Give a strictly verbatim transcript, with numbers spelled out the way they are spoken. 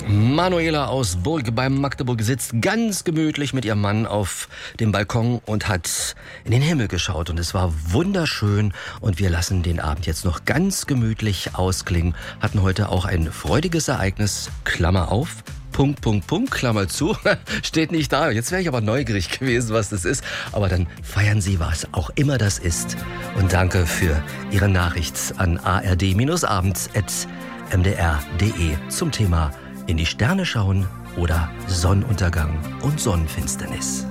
Manuela aus Burg bei Magdeburg sitzt ganz gemütlich mit ihrem Mann auf dem Balkon und hat in den Himmel geschaut. Und es war wunderschön. Und wir lassen den Abend jetzt noch ganz gemütlich ausklingen. Hatten heute auch ein freudiges Ereignis, Klammer auf, Punkt, Punkt, Punkt, Klammer zu. Steht nicht da. Jetzt wäre ich aber neugierig gewesen, was das ist. Aber dann feiern Sie, was auch immer das ist. Und danke für Ihre Nachricht an a r d abends at m d r punkt d e zum Thema in die Sterne schauen oder Sonnenuntergang und Sonnenfinsternis.